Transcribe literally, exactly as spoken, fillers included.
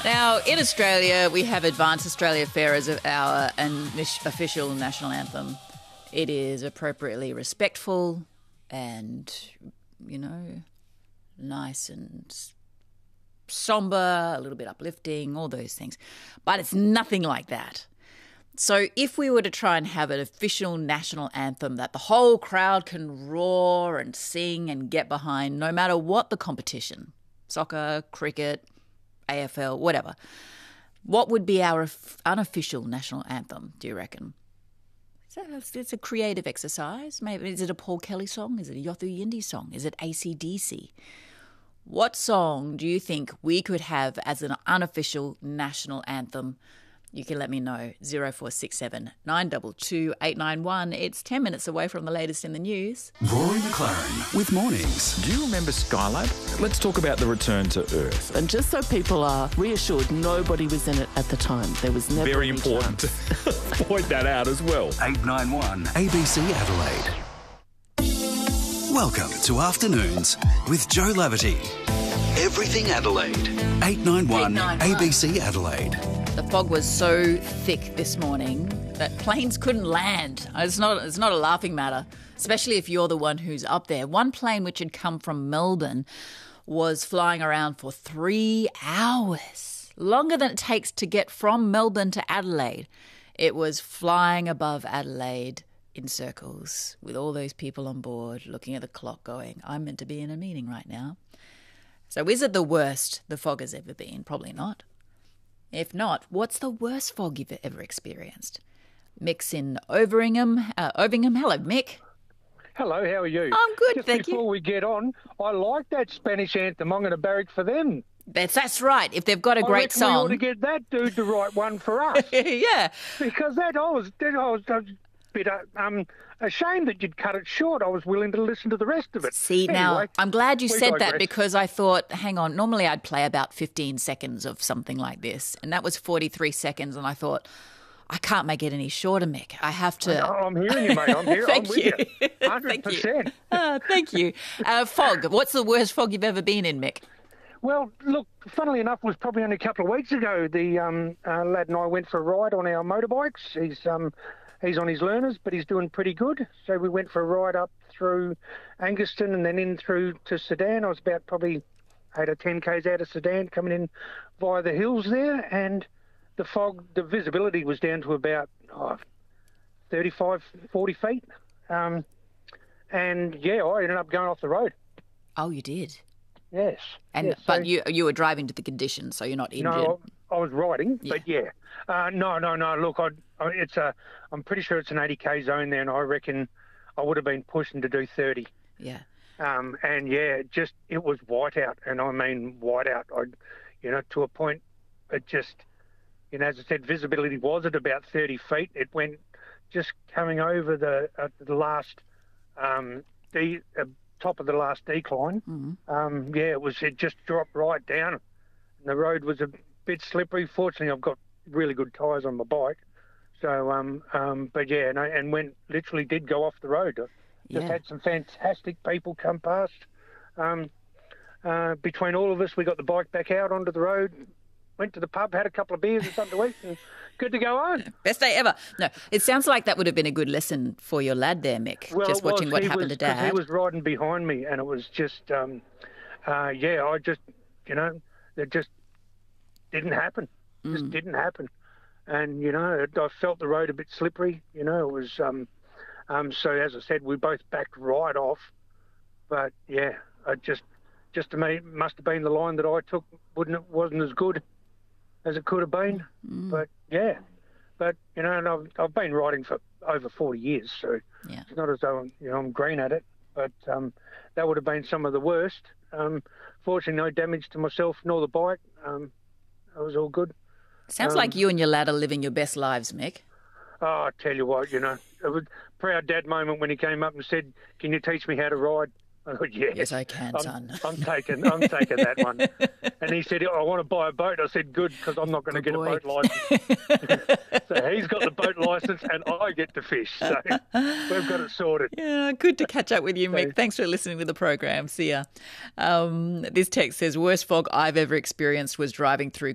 Now, in Australia, we have Advance Australia Fair as our official national anthem. It is appropriately respectful and, you know, nice and sombre, a little bit uplifting, all those things. But it's nothing like that. So if we were to try and have an official national anthem that the whole crowd can roar and sing and get behind, no matter what the competition, soccer, cricket, A F L, whatever, what would be our unofficial national anthem, do you reckon? It's a creative exercise. Maybe is it a Paul Kelly song? Is it a Yothu Yindi song? Is it A C D C? What song do you think we could have as an unofficial national anthem? You can let me know. zero four six seven nine two two eight nine one. It's ten minutes away from the latest in the news. Rory McLaren with Mornings. Do you remember Skylab? Let's talk about the return to Earth. And just so people are reassured, nobody was in it at the time. There was never Very any important chance. to point that out as well. eight nine one A B C Adelaide. Welcome to Afternoons with Joe Laverty. Everything Adelaide. eight nine one A B C Adelaide. The fog was so thick this morning that planes couldn't land. It's not, it's not a laughing matter, especially if you're the one who's up there. One plane which had come from Melbourne was flying around for three hours, longer than it takes to get from Melbourne to Adelaide. It was flying above Adelaide in circles with all those people on board looking at the clock going, I'm meant to be in a meeting right now. So is it the worst the fog has ever been? Probably not. If not, what's the worst fog you've ever experienced? Mick's in Overingham. Uh, Overingham. Hello, Mick. Hello, how are you? I'm good, Just thank you. Before we get on, I like that Spanish anthem. I'm going to barrack for them. That's that's right. If they've got a I great reckon song, we ought to get that dude to write one for us. yeah. Because that I was, that I was a bit uh, um ashamed that you'd cut it short. I was willing to listen to the rest of it. See, anyway, now, I'm glad you we said digress. that because I thought, hang on, normally I'd play about fifteen seconds of something like this, and that was forty-three seconds, and I thought, I can't make it any shorter, Mick. I have to... No, I'm hearing you, mate. I'm here. Thank I'm with you. you. one hundred percent. Ah, thank you. Uh, fog. What's the worst fog you've ever been in, Mick? Well, look, funnily enough, it was probably only a couple of weeks ago. The um, uh, lad and I went for a ride on our motorbikes. He's um, he's on his learners, but he's doing pretty good. So we went for a ride up through Anguston and then in through to Sedan. I was about probably eight or ten k's out of Sedan, coming in via the hills there, and the fog, the visibility was down to about oh, thirty-five, forty feet. Um, and yeah, I ended up going off the road. Oh, you did? Yes. And yes, But so, you you were driving to the conditions, so you're not injured. No, I, I was riding, Yeah. but yeah. Uh, no, no, no. Look, I, I, it's a. I'm pretty sure it's an eighty k zone there, and I reckon I would have been pushing to do thirty. Yeah. Um, and yeah, just it was whiteout, and I mean whiteout. I, you know, to a point, it just, you know, as I said, visibility was at about thirty feet. It went just coming over the uh, the last, um, the uh, top of the last decline. Mm-hmm. Um, yeah, it was. It just dropped right down. And the road was a bit slippery. Fortunately, I've got really good tyres on my bike. So, um, um, but yeah, and, I, and went literally did go off the road. Just Yeah. had some fantastic people come past. Um, uh, between all of us, we got the bike back out onto the road, went to the pub, had a couple of beers or something to eat, and good to go home. Best day ever. No, it sounds like that would have been a good lesson for your lad there, Mick, Well, just it was. watching what He happened was- to 'cause Dad. He was riding behind me, and it was just, um, uh, yeah, I just, you know, it just didn't happen. Just Mm. didn't happen. And, you know, it, I felt the road a bit slippery. You know, it was, um, um, so as I said, we both backed right off. But, yeah, I just, just to me, must have been the line that I took wouldn't it wasn't as good as it could have been. Mm. But, yeah. But, you know, and I've, I've been riding for over forty years, so Yeah. it's not as though, I'm, you know, I'm green at it. But um, that would have been some of the worst. Um, fortunately, no damage to myself nor the bike. Um, it was all good. Sounds um, like you and your lad are living your best lives, Mick. Oh, I tell you what, you know, it was a proud dad moment when he came up and said, "Can you teach me how to ride?" I thought, yes, Yes, I can, I'm, son. I'm taking, I'm taking that one. And he said, "I want to buy a boat." I said, "Good, because I'm not going to Good get boy. a boat license." So he's got the boat license, and I get to fish. So we've got it sorted. Yeah, good to catch up with you, Mick. Thanks for listening to the program. See ya. Um, this text says, worst fog I've ever experienced was driving through